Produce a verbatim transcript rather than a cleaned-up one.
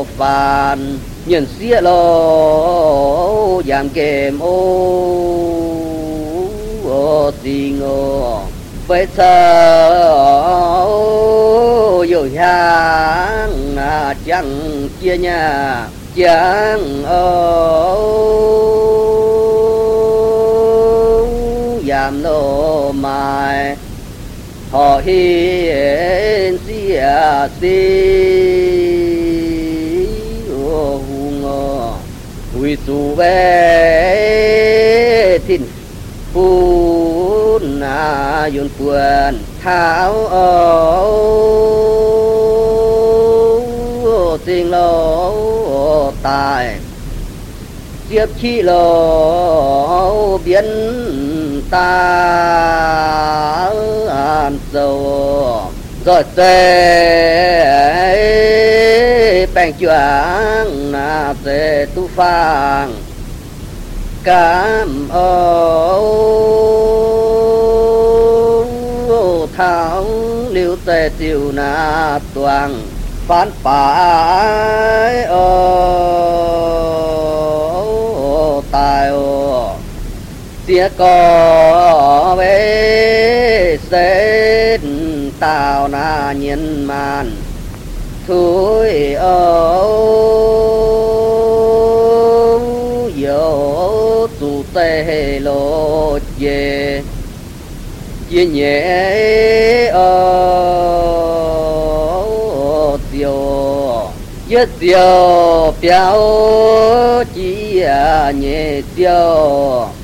phàn nhận xía lo giảm kèm ô tình ô với sao yêu hàng chẳng chia nhà chẳng ô giảm nô mai họ hiền xia xí ô hùng ô huy su về thiên phu na yun puan tháo ô tình lo tài tiếp chi lo biến ta an sâu rồi sẽ bèn choáng na sẽ tu phang cảm ơn tháo liêu tề tiêu na toàn phán phải ô tài ô xía có về sẽ tạo na nhân man thui ô yo tu tê lô về về nhẹ ô tiêu nhất tiêu béo chỉ nhẹ tiêu